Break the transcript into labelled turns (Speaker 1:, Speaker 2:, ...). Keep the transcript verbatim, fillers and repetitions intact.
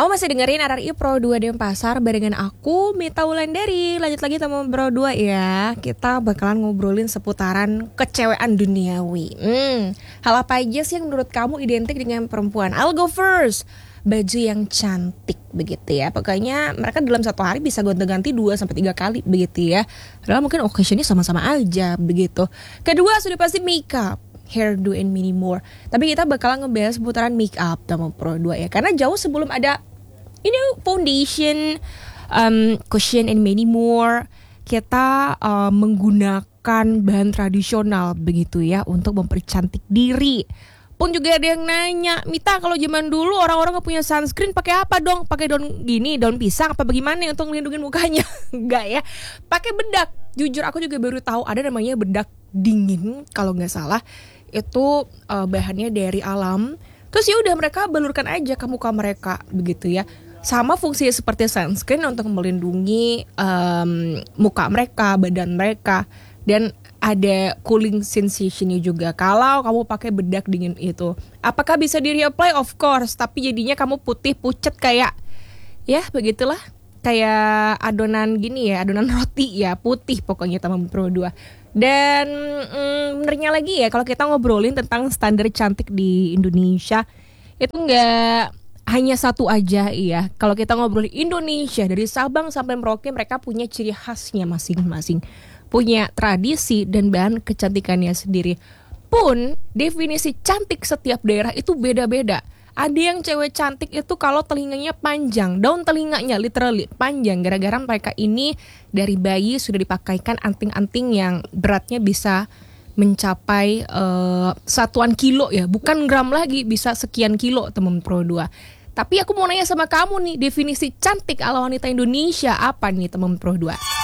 Speaker 1: Kamu masih dengerin R R I Pro dua Denpasar barengan aku, Mita Wulandari. Lanjut lagi sama Pro dua ya. Kita bakalan ngobrolin seputaran kecewean duniawi. Hmm, hal apa aja sih yang menurut kamu identik dengan perempuan? I'll go first. Baju yang cantik begitu ya. Pokoknya mereka dalam satu hari bisa gonta-ganti dua sampai tiga kali begitu ya. Padahal mungkin occasionnya sama-sama aja begitu. Kedua sudah pasti makeup, hairdo and many more. Tapi kita bakalan ngebahas seputaran make up sama Pro dua ya. Karena jauh sebelum ada you know foundation, um, cushion and many more, kita uh, menggunakan bahan tradisional begitu ya untuk mempercantik diri. Pun juga ada yang nanya, Mita kalau zaman dulu orang-orang gak punya sunscreen pakai apa dong? Pakai daun gini, daun pisang apa bagaimana untuk melindungi mukanya? Enggak ya, pakai bedak. Jujur aku juga baru tahu ada namanya bedak dingin kalau nggak salah. Itu uh, bahannya dari alam. Terus ya udah mereka balurkan aja ke muka mereka begitu ya. Sama fungsinya seperti sunscreen untuk melindungi um, muka mereka, badan mereka, dan ada cooling sensation-nya juga kalau kamu pakai bedak dingin itu. Apakah bisa di-reapply? Of course, tapi jadinya kamu putih pucet kayak ya begitulah, kayak adonan gini ya, adonan roti ya, putih pokoknya teman Pro dua. Dan mm, benernya lagi ya, kalau kita ngobrolin tentang standar cantik di Indonesia, itu nggak hanya satu aja ya. Kalau kita ngobrolin Indonesia dari Sabang sampai Merauke, mereka punya ciri khasnya masing-masing, punya tradisi dan bahan kecantikannya sendiri. Pun definisi cantik setiap daerah itu beda-beda. Ada yang cewek cantik itu kalau telinganya panjang, daun telinganya literally panjang, gara-gara mereka ini dari bayi sudah dipakaikan anting-anting yang beratnya bisa mencapai uh, satuan kilo ya, bukan gram lagi, bisa sekian kilo teman Pro dua. Tapi aku mau nanya sama kamu nih, definisi cantik ala wanita Indonesia apa nih teman Pro dua?